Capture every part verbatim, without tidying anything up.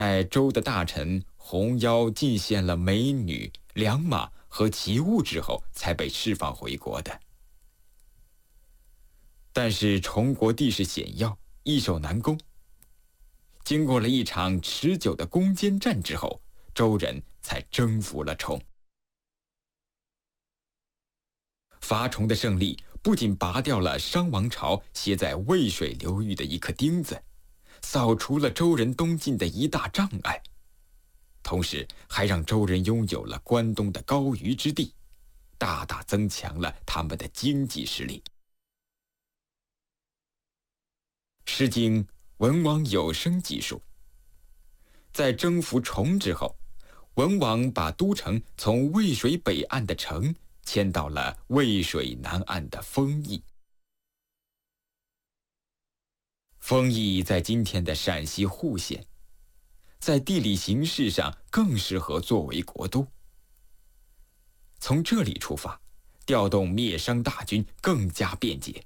在周的大臣红妖进献了美女、良马和奇物之后，才被释放回国的。但是崇国地势险要，易守难攻。经过了一场持久的攻坚战之后，周人才征服了崇。伐崇的胜利不仅拔掉了商王朝歇在渭水流域的一颗钉子，扫除了周人东进的一大障碍，同时还让周人拥有了关东的高于之地，大大增强了他们的经济实力。《诗经·文王有声》记述，在征服崇之后，文王把都城从渭水北岸的城迁到了渭水南岸的丰邑。丰邑在今天的陕西户县，在地理形势上更适合作为国都。从这里出发，调动灭商大军更加便捷。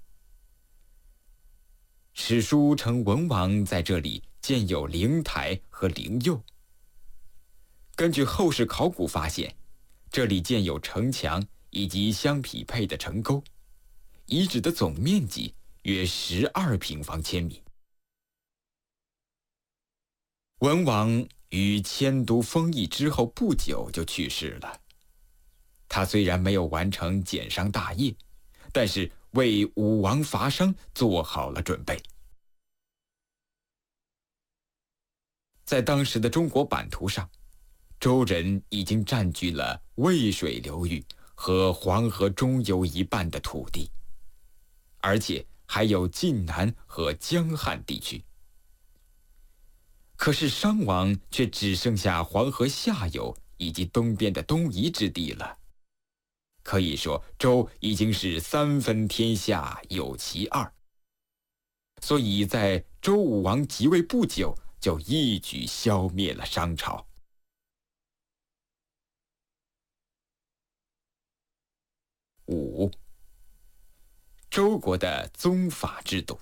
史书称文王在这里建有灵台和灵佑。根据后世考古发现，这里建有城墙以及相匹配的城沟，遗址的总面积约十二平方千米。文王于迁都丰邑之后不久就去世了。他虽然没有完成减商大业，但是为武王伐商做好了准备。在当时的中国版图上，周人已经占据了渭水流域和黄河中游一半的土地，而且还有晋南和江汉地区。可是商王却只剩下黄河下游以及东边的东夷之地了。可以说，周已经是三分天下有其二，所以在周武王即位不久，就一举消灭了商朝。五、周国的宗法制度。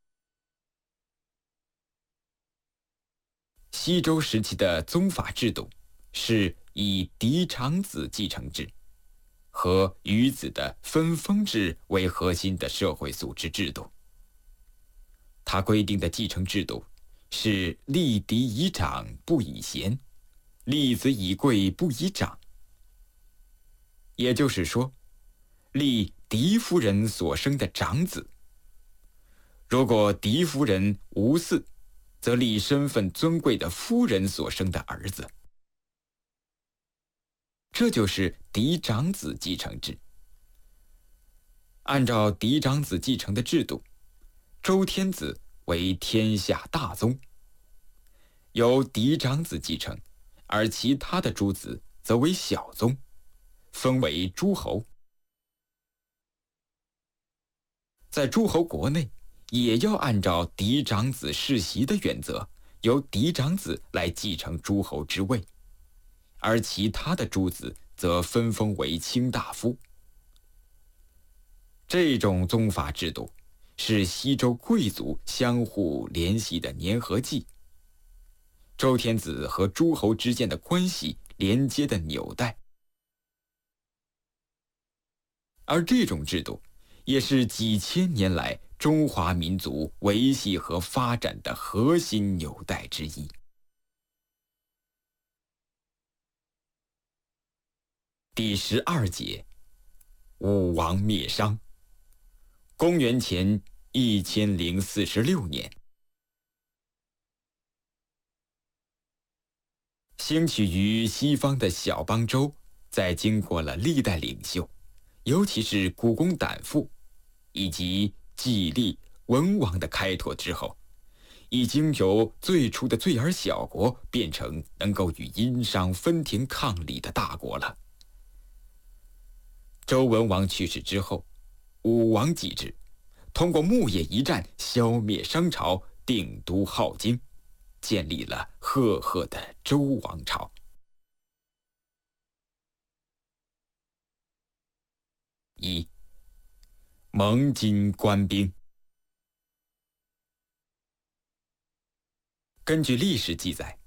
西周时期的宗法制度是以嫡长子继承制和余子的分封制为核心的社会组织制度。它规定的继承制度是立嫡以长不以贤，立子以贵不以长。也就是说，立嫡夫人所生的长子，如果嫡夫人无嗣，则立身份尊贵的夫人所生的儿子。这就是嫡长子继承制。按照嫡长子继承的制度，周天子为天下大宗，由嫡长子继承，而其他的诸子则为小宗，分为诸侯。在诸侯国内，也要按照嫡长子世袭的原则，由嫡长子来继承诸侯之位，而其他的诸子则分封为卿大夫。这种宗法制度是西周贵族相互联系的粘合剂，周天子和诸侯之间的关系连接的纽带。而这种制度也是几千年来中华民族维系和发展的核心纽带之一。第十二节，武王灭商。公元前一千零四十六年，兴起于西方的小邦周，在经过了历代领袖，尤其是古公胆父以及季历、文王的开拓之后，已经由最初的罪而小国变成能够与殷商分庭抗礼的大国了。周文王去世之后，武王继之，通过牧野一战消灭商朝，定都镐京，建立了赫赫的周王朝。一、蒙金官兵。根据历史记载，